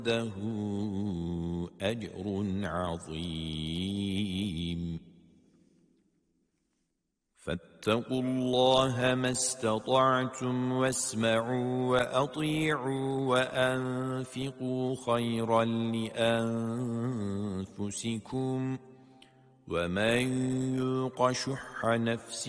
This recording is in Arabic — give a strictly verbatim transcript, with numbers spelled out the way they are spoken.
عنده أجر عظيم فاتقوا الله ما استطعتم واسمعوا وأطيعوا وأنفقوا خيرا لأنفسكم ومن يوق شح نفسه